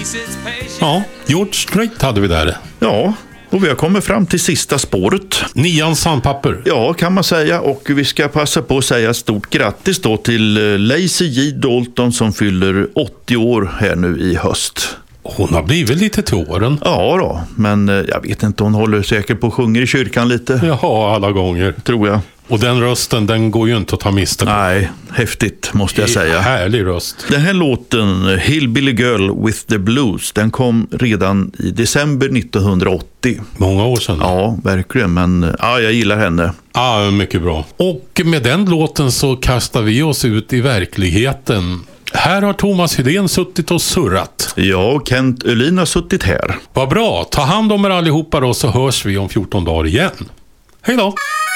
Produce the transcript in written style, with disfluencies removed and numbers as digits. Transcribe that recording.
Ja, George Strait hade vi där. Ja, och vi har kommit fram till sista spåret. 9 sandpapper. Ja, kan man säga. Och vi ska passa på att säga stort grattis då till Lacey J. Dalton som fyller 80 år här nu i höst. Hon har blivit lite till åren. Ja då, men jag vet inte, hon håller säkert på och sjunger i kyrkan lite. Jaha, alla gånger. Tror jag. Och den rösten, den går ju inte att ta miste på. Nej, häftigt måste jag säga. Härlig röst. Den här låten, Hillbilly Girl with the Blues, den kom redan i december 1980. Många år sedan. Ja, verkligen, men ja, jag gillar henne. Ja, mycket bra. Och med den låten så kastar vi oss ut i verkligheten. Här har Thomas Hydén suttit och surrat. Ja, och Kent Öhlin har suttit här. Vad bra, ta hand om er allihopa då, så hörs vi om 14 dagar igen. Hej då!